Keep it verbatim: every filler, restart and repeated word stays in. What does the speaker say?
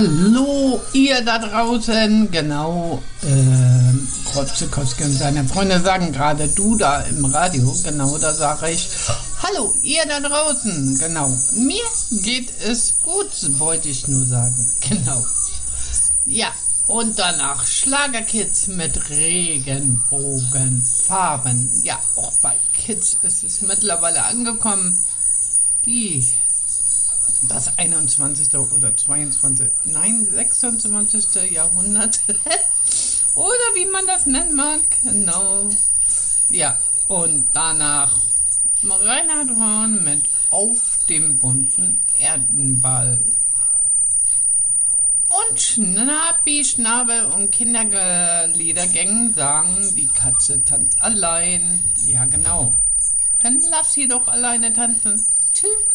Hallo, ihr da draußen, genau, äh, Rotzekowski und seine Freunde sagen gerade, du da im Radio, genau, da sage ich, hallo, ihr da draußen, genau, mir geht es gut, wollte ich nur sagen, genau, ja, und danach Schlagerkids mit Regenbogenfarben, ja, auch bei Kids ist es mittlerweile angekommen, die das einundzwanzigste oder zweiundzwanzigste, nein, sechsundzwanzigste Jahrhundert oder wie man das nennen mag, genau, ja, und danach Reinhard Horn mit Auf dem bunten Erdenball und Schnappi, Schnabel und Kinderliedergängen sagen, die Katze tanzt allein, ja genau, dann lass sie doch alleine tanzen, tschüss.